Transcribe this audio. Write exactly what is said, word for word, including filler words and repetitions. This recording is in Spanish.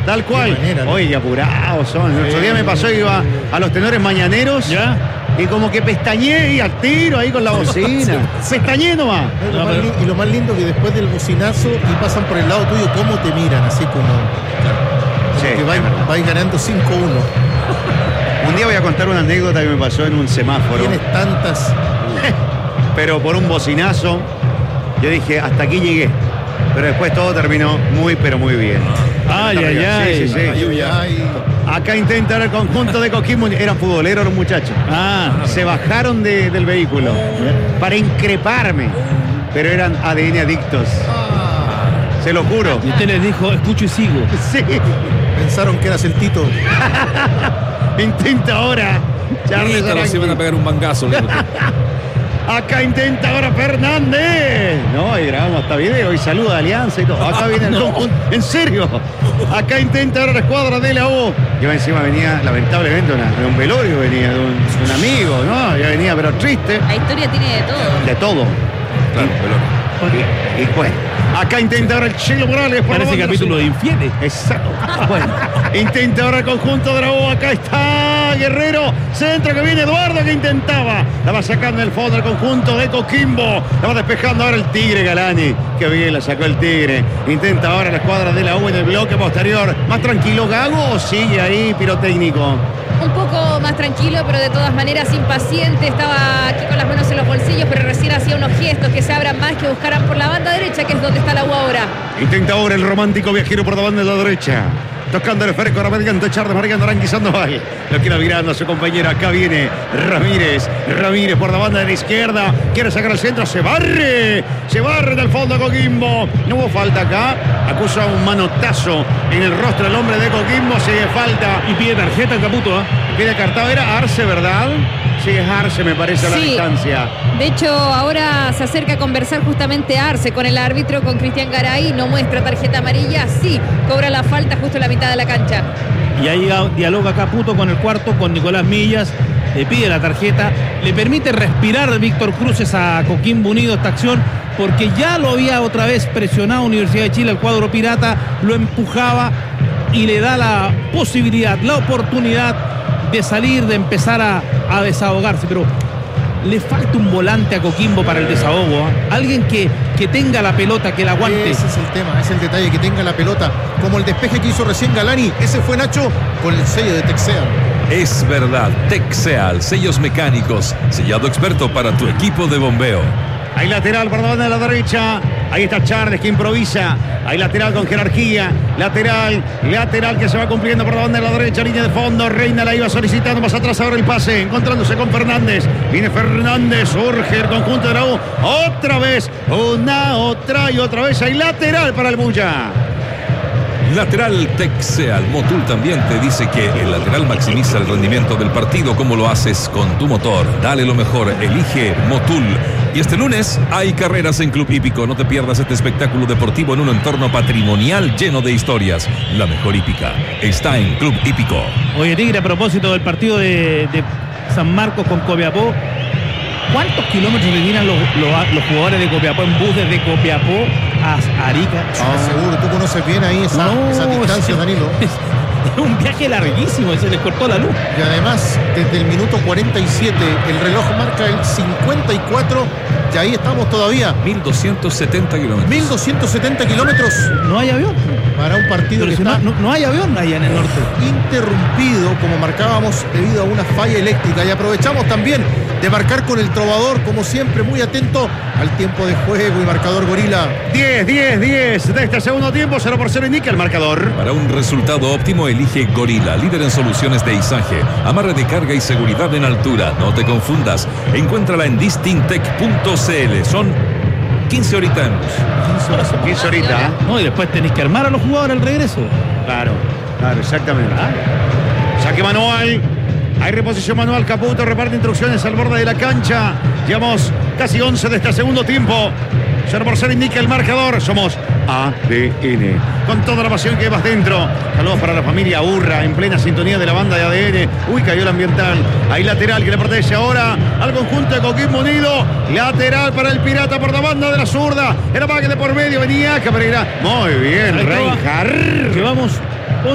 Tal cual. manera, ¿no? Oye, apurados son. El otro día me pasó, iba a los tenores mañaneros. ¿Ya? Y como que pestañé y al tiro ahí con la bocina. Pestañé nomás. No, lo No, más pero- li- y lo más lindo que después del bocinazo y pasan por el lado tuyo, cómo te miran, así como, como Sí, que vais, es verdad. vais ganando cinco uno. Un día voy a contar una anécdota que me pasó en un semáforo. Tienes tantas. Pero por un bocinazo, yo dije, hasta aquí llegué. Pero después todo terminó muy, pero muy bien. Ay, ay, ay. Sí, sí, sí. Ay, ay. Acá intenta el conjunto de Coquimbo. Eran futboleros los muchachos. Ah, Se bajaron de- del vehículo para increparme. Pero eran A D N adictos. Se lo juro. y usted les dijo, escucho y sigo. Sí. Pensaron que eras el Tito. Intenta ahora. Charles Ahorita Arangui. se van a pegar un mangazo. le digo. Acá intenta ahora Fernández. No, y grabamos hasta video y saluda a Alianza y todo. Acá viene el conjunto. En serio. Acá intenta ahora la escuadra de la U. Yo encima venía, lamentablemente, una- de un velorio, venía de un, de un amigo, ¿no? Ya venía, pero triste. La historia tiene de todo. De todo. Claro, pelota. Y, y bueno. Acá intenta ahora el Chelo Morales. por la Parece banda capítulo de infieles. Exacto. Bueno, intenta ahora el conjunto de la U. Acá está Guerrero. Centro que viene Eduardo que intentaba. La va sacando el fondo el conjunto de Coquimbo. La va despejando ahora el Tigre Galani. Que bien la sacó el Tigre. Intenta ahora la escuadra de la U en el bloque posterior. Más tranquilo Gago o sigue ahí pirotécnico. Un poco más tranquilo, pero de todas maneras impaciente. Estaba aquí con las manos en los bolsillos, pero recién hacía unos gestos que se abran más, que buscaran por la banda derecha, que es donde está la U ahora. Intenta ahora el romántico viajero por la banda de la derecha. Tocando el esférico, marcando Charles, marcando Arangui Sandoval. Lo queda mirando a su compañero. Acá viene Ramírez. Ramírez por la banda de la izquierda. Quiere sacar al centro. Se barre. Se barre del fondo Coquimbo. No hubo falta acá. Acusa un manotazo en el rostro del hombre de Coquimbo. Sigue falta. Y pide tarjeta el Caputo, ¿ah? Pide cartado. Era Arce, ¿verdad? Sí, es Arce, me parece, a la Sí. distancia. De hecho, ahora se acerca a conversar justamente Arce con el árbitro, con Cristian Garay. No muestra tarjeta amarilla, sí, cobra la falta justo en la mitad de la cancha. Y ahí dialoga Caputo con el cuarto, con Nicolás Millas, le pide la tarjeta, le permite respirar Víctor Cruces a Coquimbo Unido esta acción, porque ya lo había otra vez presionado Universidad de Chile, el cuadro pirata, lo empujaba y le da la posibilidad, la oportunidad de salir, de empezar a, a desahogarse, pero le falta un volante a Coquimbo para el desahogo, ¿eh? Alguien que, que tenga la pelota, que la aguante. Ese es el tema, es el detalle, que tenga la pelota. Como el despeje que hizo recién Galani. Ese fue Nacho con el sello de Texea. Es verdad, Texeal, sellos mecánicos, sellado experto para tu equipo de bombeo. Hay lateral por la banda de la derecha. Ahí está Charles que improvisa. Hay lateral con jerarquía. Lateral, lateral que se va cumpliendo por la banda de la derecha. Línea de fondo. Reina la iba solicitando. Más atrás ahora el pase. Encontrándose con Fernández. Viene Fernández. Urge el conjunto de la U. Otra vez. Una, otra y otra vez. Hay lateral para el Bulla. Lateral Texeal. Motul también te dice que el lateral maximiza el rendimiento del partido. ¿Cómo lo haces con tu motor? Dale lo mejor. Elige Motul. Y este lunes hay carreras en Club Hípico. No te pierdas este espectáculo deportivo en un entorno patrimonial lleno de historias. La mejor hípica está en Club Hípico. Oye, Tigre, a propósito del partido de, de San Marcos con Copiapó, ¿cuántos kilómetros retiran los, los, los jugadores de Copiapó en bus desde Copiapó a Arica? Seguro, tú conoces bien ahí esa, No, esa distancia, es- Danilo. Es, es un viaje larguísimo, se les cortó la luz. Y además, desde el minuto cuarenta y siete, el reloj marca el cincuenta y cuatro, y ahí estamos todavía. mil doscientos setenta kilómetros. mil doscientos setenta kilómetros No hay avión. para un partido Pero que si no, está no, no hay avión allá en el norte. interrumpido, como marcábamos, debido a una falla eléctrica. Y aprovechamos también de marcar con el trovador, como siempre, muy atento al tiempo de juego y marcador Gorila. diez, diez, diez de este segundo tiempo. cero por cero indica el marcador. Para un resultado óptimo, elige Gorila, líder en soluciones de izaje, amarre de carga y seguridad en altura. No te confundas. Encuéntrala en distintec punto cl. Son quince horitas en bus. quince ahorita. No, y después tenéis que armar a los jugadores al regreso. Claro, claro, exactamente. Saque manual. Hay reposición manual. Caputo reparte instrucciones al borde de la cancha. Llevamos casi once de este segundo tiempo. cero por cero indica el marcador. Somos A D N. Con toda la pasión que llevas dentro. Saludos para la familia Urra en plena sintonía de la banda de A D N. Uy, cayó el ambiental. Hay lateral que le protege ahora al conjunto de Coquimbo Unido. Lateral para el Pirata por la banda de la zurda. Era para que de por medio venía Cabrera. Muy bien, Ahí está. Reinhardt. Llevamos